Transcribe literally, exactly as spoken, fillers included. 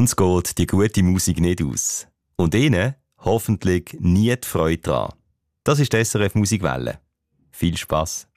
Uns geht die gute Musik nicht aus. Und Ihnen hoffentlich nie die Freude daran. Das ist die S R F Musikwelle. Viel Spass!